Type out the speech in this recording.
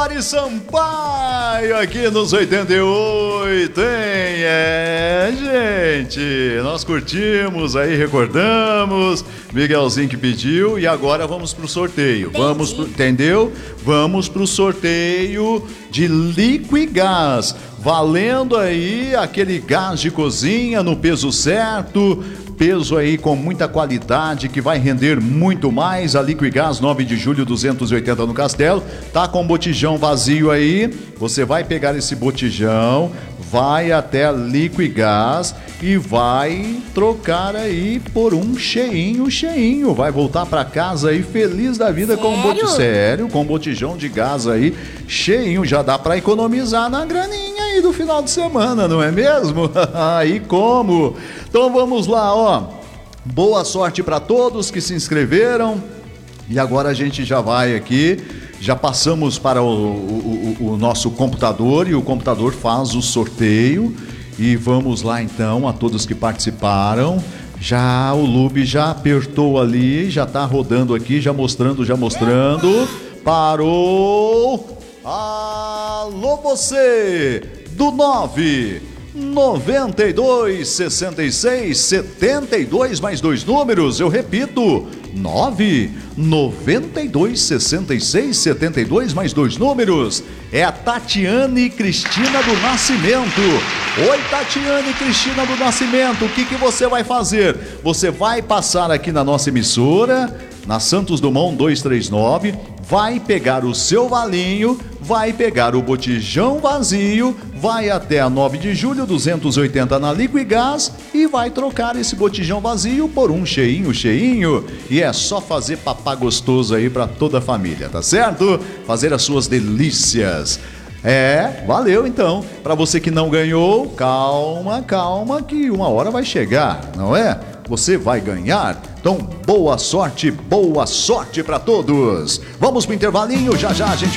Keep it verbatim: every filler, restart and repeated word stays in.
Dori Sampaio aqui nos oitenta e oito, hein? É, gente, nós curtimos aí, recordamos, Miguelzinho que pediu e agora vamos pro sorteio. Entendi. Vamos pro, entendeu? Vamos pro sorteio de Liquigás, valendo aí aquele gás de cozinha no peso certo, peso aí com muita qualidade, que vai render muito mais. A Liquigás, nove de julho, duzentos e oitenta no Castelo, tá com botijão vazio aí, você vai pegar esse botijão, vai até a Liquigás e vai trocar aí por um cheinho, cheinho, vai voltar pra casa aí feliz da vida. Sério? com botijão, sério, com botijão de gás aí cheinho, já dá pra economizar na graninha aí do final de semana, não é mesmo? Aí como? Então vamos lá, ó. Boa sorte para todos que se inscreveram. E agora a gente já vai aqui, já passamos para o, o, o, o nosso computador e o computador faz o sorteio. E vamos lá então a todos que participaram. Já o Lube já apertou ali, já tá rodando aqui, já mostrando, já mostrando. Parou. Alô você do nove noventa e dois, sessenta e seis, setenta e dois, mais dois números, eu repito, nove noventa e dois, sessenta e seis, setenta e dois, mais dois números, é a Tatiane Cristina do Nascimento. Oi, Tatiane Cristina do Nascimento, o que que você vai fazer? Você vai passar aqui na nossa emissora, na Santos Dumont duzentos e trinta e nove, vai pegar o seu valinho, vai pegar o botijão vazio, vai até a nove de julho, duzentos e oitenta na Liquigás e vai trocar esse botijão vazio por um cheinho, cheinho. E é só fazer papá gostoso aí pra toda a família, tá certo? Fazer as suas delícias. É, valeu então. Pra você que não ganhou, calma, calma que uma hora vai chegar, não é? Você vai ganhar. Então, boa sorte, boa sorte pra todos. Vamos pro intervalinho, já já a gente